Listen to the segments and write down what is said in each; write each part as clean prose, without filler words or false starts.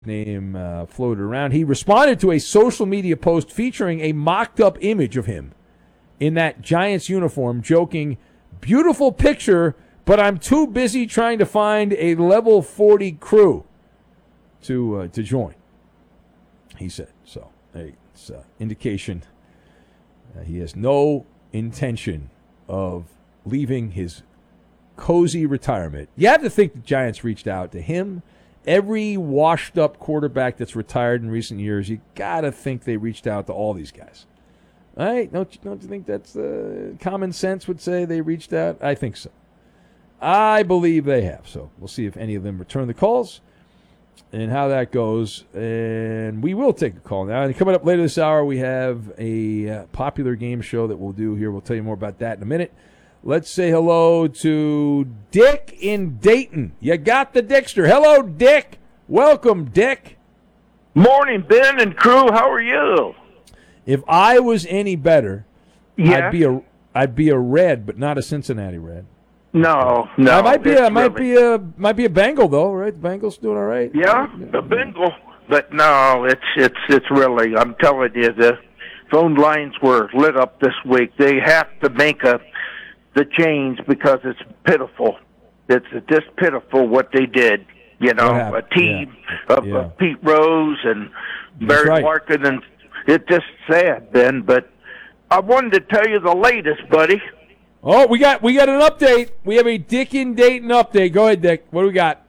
name floated around. He responded to a social media post featuring a mocked-up image of him in that Giants uniform, joking, "Beautiful picture, but I'm too busy trying to find a level 40 crew to join," he said. So it's an indication he has no intention of leaving his cozy retirement. You have to think the Giants reached out to him. Every washed-up quarterback that's retired in recent years, you got to think they reached out to all these guys. Right? Don't you think that's common sense would say they reached out? I think so. I believe they have. So we'll see if any of them return the calls and how that goes. And we will take a call now. And coming up later this hour, we have a popular game show that we'll do here. We'll tell you more about that in a minute. Let's say hello to Dick in Dayton. You got the Dickster. Hello, Dick. Welcome, Dick. Morning, Ben and crew. How are you? If I was any better, Yeah. I'd be a Red, but not a Cincinnati Red. No. I might be a Bengal though, right? The Bengals doing all right. Yeah, the Bengal. But no, it's really. I'm telling you, the phone lines were lit up this week. They have to make the change because it's pitiful. It's just pitiful what they did. You know, a team of Pete Rose and Barry Larkin, and it's just sad, Ben. But I wanted to tell you the latest, buddy. Oh, we got an update. We have a Dick in Dayton update. Go ahead, Dick. What do we got?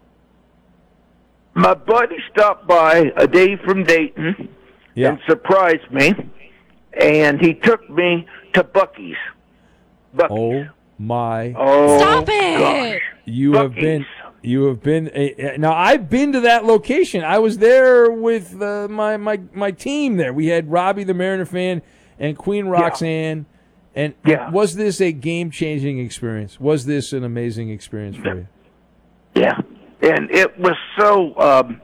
My buddy stopped by a day from Dayton and surprised me, and he took me to Buc-ee's. Oh my! Oh, stop it! Gosh. You have been. Now I've been to that location. I was there with my team. There we had Robbie the Mariner fan and Queen Roxanne. And was this a game-changing experience? Was this an amazing experience for you? Yeah, and it was so.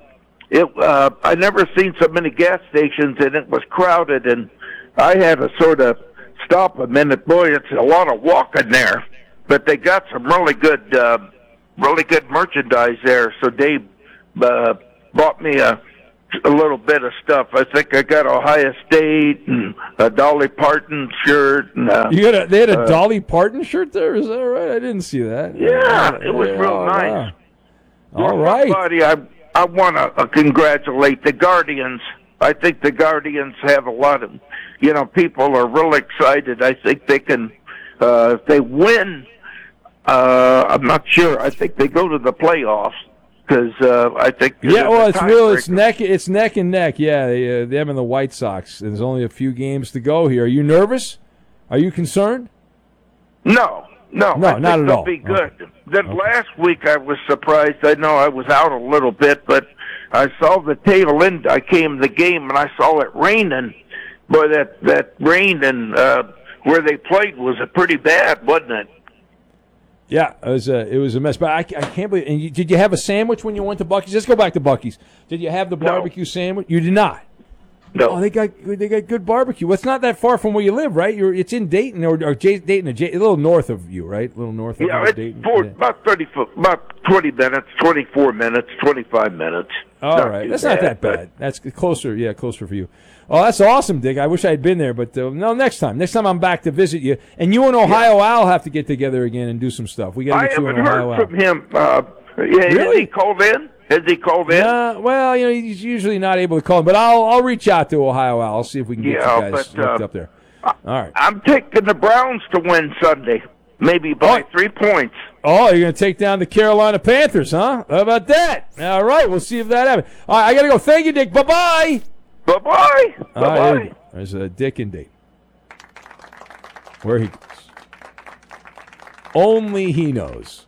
I never seen so many gas stations, and it was crowded, and I had to sort of stop a minute. Boy, it's a lot of walking there, but they got some really good merchandise there. So Dave bought me a little bit of stuff. I think I got Ohio State and a Dolly Parton shirt. And they had a Dolly Parton shirt there? Is that right? I didn't see that. Yeah, it was real nice. Wow. All right. Buddy, I want to congratulate the Guardians. I think the Guardians have a lot of, people are really excited. I think they can, if they win, I'm not sure. I think they go to the playoffs. Because I think it's neck and neck. Yeah, them and the White Sox. There's only a few games to go here. Are you nervous? Are you concerned? No, not at all. They'll be good. Okay. Then last week I was surprised. I know I was out a little bit, but I saw the tail end. I came to the game and I saw it raining. Boy, that rain and where they played was pretty bad, wasn't it? Yeah, it was a mess. But I can't believe. And did you have a sandwich when you went to Buc-ee's? Let's go back to Buc-ee's. Did you have the barbecue sandwich? You did not. No. Oh, they got good barbecue. Well, it's not that far from where you live, right? It's in Dayton or Dayton, a little north of you, right? A little north of Dayton. About 20 minutes, 24 minutes, 25 minutes. All right, that's not that bad. That's closer. Yeah, closer for you. Oh, that's awesome, Dick. I wish I had been there, but no, next time. Next time I'm back to visit you. And you and Ohio Al have to get together again and do some stuff. We got to get you and Ohio Al. I haven't heard from him. Really? Has he called in? Well, he's usually not able to call in, but I'll reach out to Ohio Al. I'll see if we can get you guys hooked up there. All right. I'm taking the Browns to win Sunday, maybe by 3 points. Oh, you're going to take down the Carolina Panthers, huh? How about that? All right, we'll see if that happens. All right, I got to go. Thank you, Dick. Bye-bye. Bye-bye. Bye-bye. There's a Dick and Date. Where he goes. Only he knows.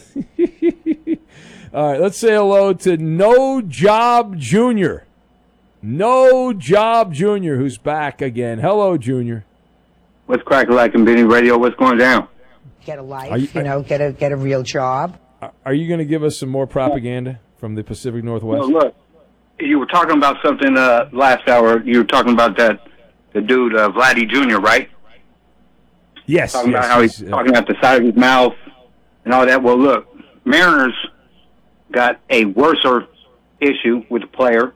All right, let's say hello to No Job Jr. No Job Jr., who's back again. Hello, Junior. What's cracking like in Benny Radio? What's going down? Get a life, get a real job. Are you going to give us some more propaganda from the Pacific Northwest? Well, look, you were talking about something last hour. You were talking about the dude, Vladdy Jr., right? Yes. Talking about how he's talking out the side of his mouth and all that. Well, look, Mariners got a worser issue with the player.